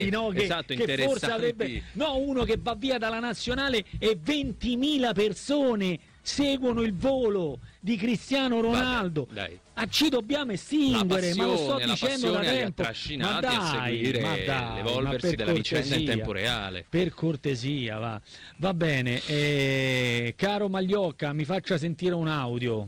no, che forse avrebbe, no, uno che va via dalla nazionale e 20.000 persone seguono il volo di Cristiano Ronaldo. Dai. Ci dobbiamo estinguere, ma lo sto dicendo da tempo. Ma dai, a seguire l'evolversi della vicenda in tempo reale. Per cortesia, va bene. Caro Magliocca, mi faccia sentire un audio.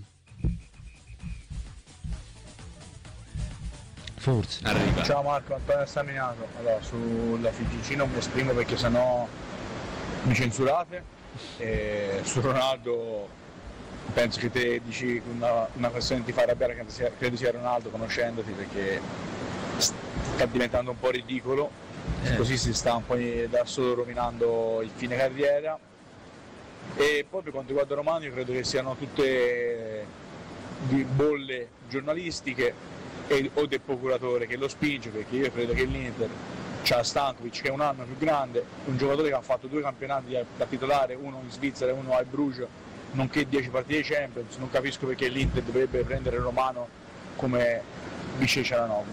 Forse. Arriva. Ciao Marco, Antonio Staminato. Allora, sulla FIGC non mi esprimo perché sennò mi censurate. E su Ronaldo penso che te dici una questione che ti fa arrabbiare, credo sia Ronaldo conoscendoti, perché sta diventando un po' ridicolo, così si sta un po' da solo rovinando il fine carriera. E poi per quanto riguarda Romano, io credo che siano tutte di bolle giornalistiche o del procuratore che lo spinge, perché io credo che l'Inter c'ha Stankovic che è un anno più grande, un giocatore che ha fatto 2 campionati da titolare, uno in Svizzera e uno al Bruges, nonché 10 partite di Champions. Non capisco perché l'Inter dovrebbe prendere Romano come vice Cialanoglu.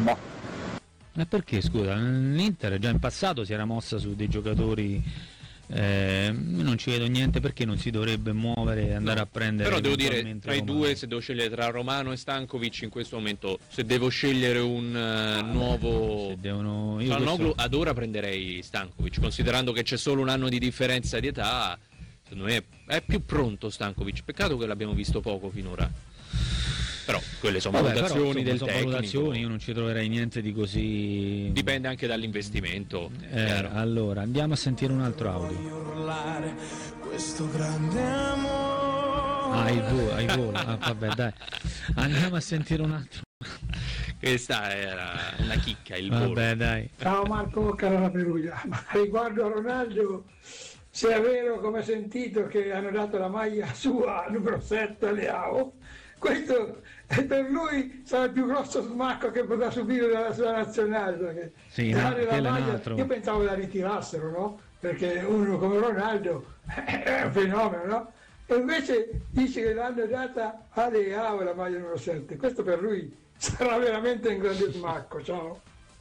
Ma perché, scusa, l'Inter già in passato si era mossa su dei giocatori, non ci vedo niente perché non si dovrebbe muovere e andare a prendere. Però devo dire, tra i due, se devo scegliere tra Romano e Stankovic in questo momento, se devo scegliere un nuovo Cialanoglu, ad ora prenderei Stankovic, considerando che c'è solo un anno di differenza di età. Secondo me è più pronto Stankovic, peccato che l'abbiamo visto poco finora. Però quelle sono valutazioni del tecnico. Valutazioni, io non ci troverei niente di così. Dipende anche dall'investimento. Allora, andiamo a sentire un altro audio. Questo grande amore. Il volo. Vabbè, dai. Andiamo a sentire un altro. Questa era una chicca, il volo. Vabbè, dai. Ciao Marco, cara la Perugia. Ma riguardo a Ronaldo, se è vero, come ho sentito, che hanno dato la maglia sua numero 7 a Leao, questo per lui sarà il più grosso smacco che potrà subire dalla sua nazionale, perché dare la maglia, io pensavo la ritirassero, no? Perché uno come Ronaldo è un fenomeno, no? E invece dice che l'hanno data a Leao la maglia numero 7. Questo per lui sarà veramente un grande smacco. Ciao.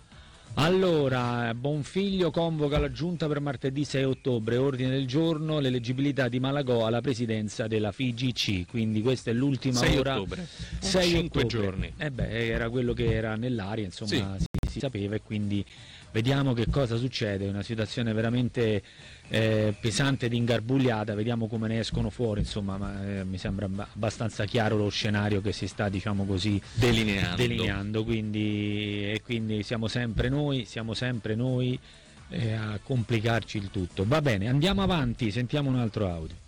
Allora, Bonfiglio convoca la giunta per martedì 6 ottobre, ordine del giorno, l'eleggibilità di Malagò alla presidenza della FIGC, quindi questa è l'ultima 6 ora. Ottobre. 5 giorni. Era quello che era nell'aria, insomma, sì. si sapeva, e quindi vediamo che cosa succede. È una situazione veramente pesante ed ingarbugliata, vediamo come ne escono fuori, insomma, ma mi sembra abbastanza chiaro lo scenario che si sta, diciamo così, delineando, quindi siamo sempre noi a complicarci il tutto. Va bene, andiamo avanti, sentiamo un altro audio.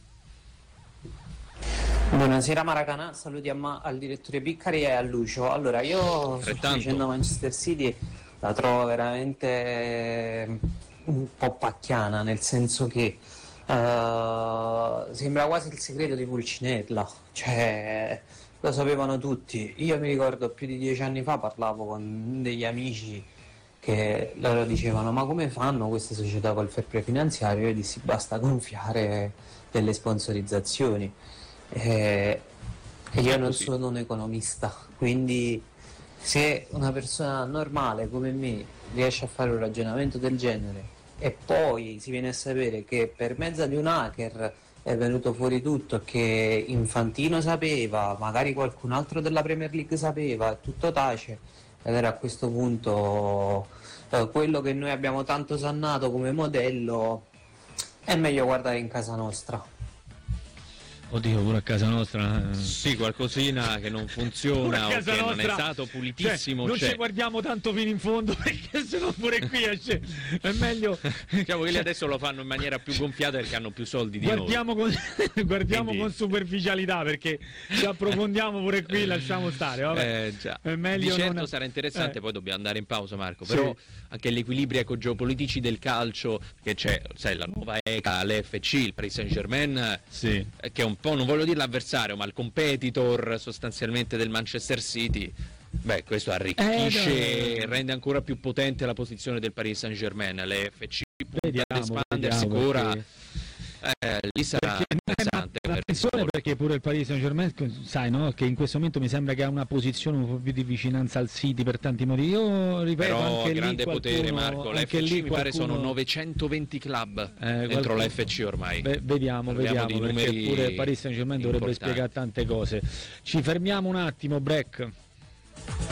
Buonasera Maracanà, saluti al direttore Piccari e a Lucio. Allora, io sto dicendo Manchester City la trovo veramente un po' pacchiana, nel senso che sembra quasi il segreto di Pulcinella, cioè lo sapevano tutti. Io mi ricordo più di 10 anni fa parlavo con degli amici che loro dicevano: ma come fanno queste società col fair play finanziario? Io dissi: basta gonfiare delle sponsorizzazioni. E io non sono un economista, quindi se una persona normale come me riesce a fare un ragionamento del genere e poi si viene a sapere che per mezzo di un hacker è venuto fuori tutto, che Infantino sapeva, magari qualcun altro della Premier League sapeva, e tutto tace, allora a questo punto quello che noi abbiamo tanto sannato come modello è meglio guardare in casa nostra. Oddio, pure a casa nostra sì, qualcosina che non funziona o che nostra, non è stato pulitissimo, non ci guardiamo tanto fino in fondo, perché sennò pure qui è meglio. Diciamo che lì adesso lo fanno in maniera più gonfiata perché hanno più soldi di guardiamo noi. Guardiamo con superficialità, perché se approfondiamo pure qui lasciamo stare, vabbè. Già. È meglio di certo non... sarà interessante, poi dobbiamo andare in pausa, Marco, però anche gli equilibri geopolitici del calcio, che c'è, sai, la nuova ECA, l'FC, il Paris Saint-Germain, che è un po', non voglio dire l'avversario, ma il competitor sostanzialmente del Manchester City. Beh, questo arricchisce, rende ancora più potente la posizione del Paris Saint-Germain. L'FC può espandersi ancora. Lì sarà interessante. attenzione perché pure il Paris Saint-Germain, sai, no? Che in questo momento mi sembra che ha una posizione un po' più di vicinanza al City per tanti motivi. Io ripeto, però anche grande lì potere, Marco. L'FC mi pare sono 920 club dentro l'FC ormai. Vediamo perché pure il Paris Saint-Germain dovrebbe spiegare tante cose. Ci fermiamo un attimo, break.